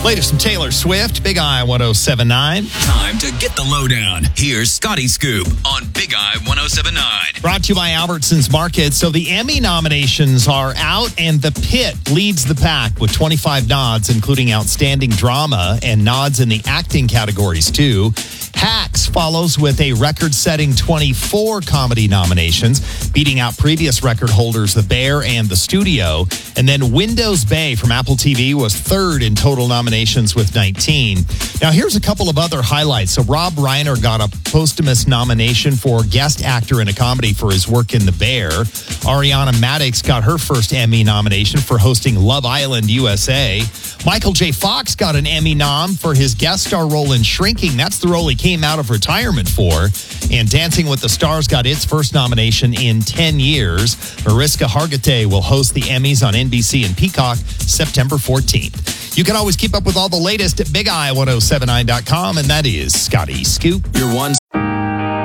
Latest from Taylor Swift, Big Eye 107.9. Time to get the lowdown. Here's Scotty Scoop on Big Eye 107.9. Brought to you by Albertsons Market. So the Emmy nominations are out, and The Pit leads the pack with 25 nods, including Outstanding Drama and nods in the acting categories, too. Hacks follows with a record-setting 24 comedy nominations, beating out previous record holders The Bear and The Studio. And then Windows Bay from Apple TV was third in total nominations with 19. Now, here's a couple of other highlights. So Rob Reiner got a posthumous nomination for Guest Actor in a Comedy for his work in The Bear. Ariana Madix got her first Emmy nomination for hosting Love Island USA. Michael J. Fox got an Emmy nom for his guest star role in Shrinking. That's the role he came out of retirement for. And Dancing with the Stars got its first nomination in 10 years. Mariska Hargitay will host the Emmys on NBC and Peacock September 14th. You can always keep up with all the latest at BigEye1079.com, and that is Scotty Scoop. Your one